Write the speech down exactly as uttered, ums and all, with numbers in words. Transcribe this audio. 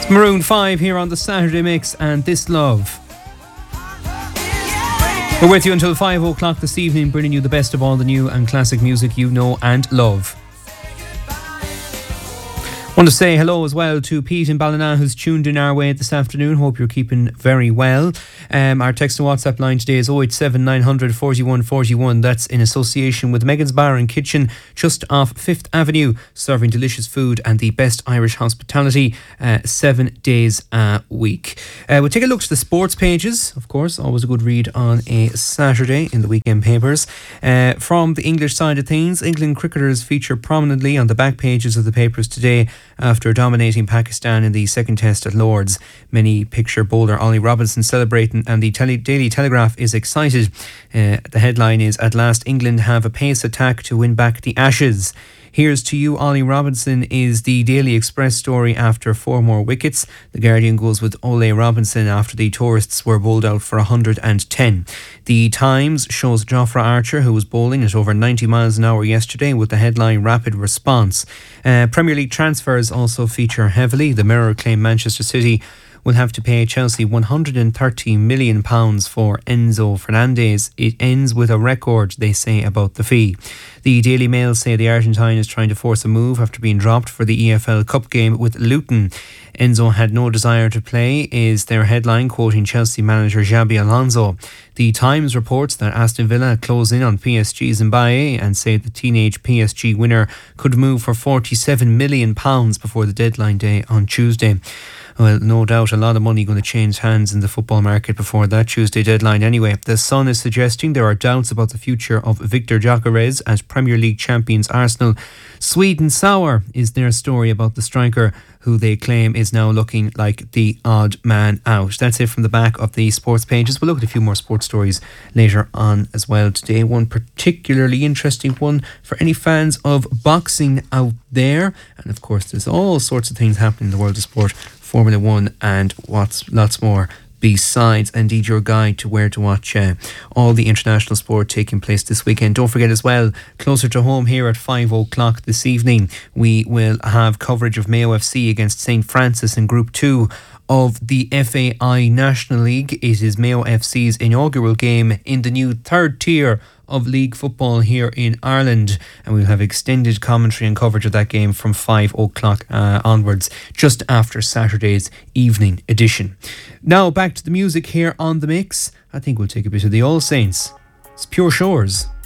Maroon five here on the Saturday Mix and This Love. We're with you until five o'clock this evening, bringing you the best of all the new and classic music you know and love. Want to say hello as well to Pete in Ballina, who's tuned in our way this afternoon. Hope you're keeping very well. Um, our text and WhatsApp line today is oh eight seven nine hundred forty-one forty-one. That's in association with Megan's Bar and Kitchen, just off Fifth Avenue, serving delicious food and the best Irish hospitality uh, seven days a week. Uh, we'll take a look to the sports pages, of course, always a good read on a Saturday in the weekend papers. Uh, from the English side of things, England cricketers feature prominently on the back pages of the papers today after dominating Pakistan in the second test at Lord's. Many picture bowler Ollie Robinson celebrating, and the tele- Daily Telegraph is excited. Uh, the headline is, "At last England have a pace attack to win back the Ashes." Here's to you, Ollie Robinson, is the Daily Express story after four more wickets. The Guardian goes with Ole Robinson after the tourists were bowled out for one hundred ten. The Times shows Jofra Archer, who was bowling at over ninety miles an hour yesterday, with the headline "Rapid Response." Uh, Premier League transfers also feature heavily. The Mirror claim Manchester City will have to pay Chelsea one hundred thirty million pounds for Enzo Fernandez. It ends with a record, they say, about the fee. The Daily Mail say the Argentine is trying to force a move after being dropped for the E F L Cup game with Luton. Enzo had no desire to play, is their headline, quoting Chelsea manager Xabi Alonso. The Times reports that Aston Villa close in on P S G's Mbaye and say the teenage P S G winner could move for forty-seven million pounds before the deadline day on Tuesday. Well, no doubt a lot of money going to change hands in the football market before that Tuesday deadline anyway. The Sun is suggesting there are doubts about the future of Victor Gyökeres as Premier League champions Arsenal. Sweet and sour is their story about the striker, who they claim is now looking like the odd man out. That's it from the back of the sports pages. We'll look at a few more sports stories later on as well today. One particularly interesting one for any fans of boxing out there. And of course, there's all sorts of things happening in the world of sport, Formula One and what's lots more besides. Indeed, your guide to where to watch uh, all the international sport taking place this weekend. Don't forget as well, closer to home here at five o'clock this evening, we will have coverage of Mayo F C against Saint Francis in Group two of the F A I National League. It is Mayo F C's inaugural game in the new third tier of league football here in Ireland, and we'll have extended commentary and coverage of that game from five o'clock uh, onwards, just after Saturday's evening edition. Now back to the music here on The Mix. I think we'll take a bit of the All Saints. It's Pure Shores.